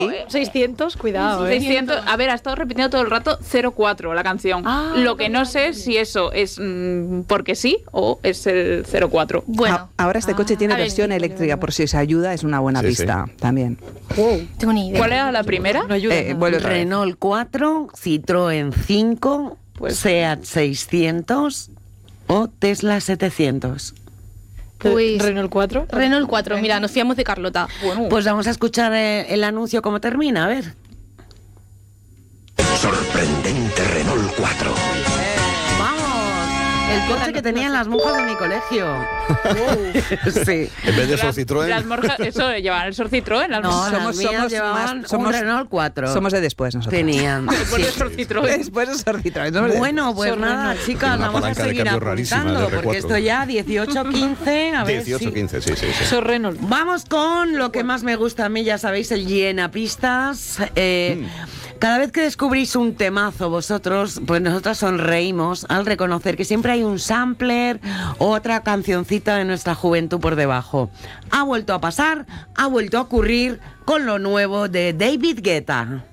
600, cuidado, 600, a ver, ha estado repitiendo todo el rato 04 la canción. Lo que no sé si eso es porque sí o es el 04. Bueno, ahora este coche tiene versión eléctrica, por si os ayuda, es una buena pista también. tengo ni idea. ¿Cuál era la primera? No ayuda nada. Vuelve otra vez. Renault 4, Citroën 5, Seat 600 o Tesla 700. Pues Renault 4. Renault 4, mira, nos fiamos de Carlota. Bueno, Pues vamos a escuchar el anuncio cómo termina, a ver. Sorprendente Renault 4. ¡Vamos! El coche que tenían las monjas de mi colegio. Sí. En vez de Sol Citroën. las morjas, eso llevaban el Sol Citroën. Las No, morjas. las mías llevaban un Renault 4. Somos de después nosotros. Tenían. Después del Sol Citroën. Después de Sol Citroën. somos de- Bueno, pues nada, chicas, Una vamos a palanca de seguir cambio rarísima apuntando, de R4. porque esto ya 18-15, a ver 18-15, sí. Eso es Renault. Vamos con lo que más me gusta a mí, ya sabéis, el llenapistas. Cada vez que descubrís un temazo vosotros, pues nosotros sonreímos al reconocer que siempre hay un sampler o otra cancioncita de nuestra juventud por debajo. Ha vuelto a pasar, ha vuelto a ocurrir con lo nuevo de David Guetta.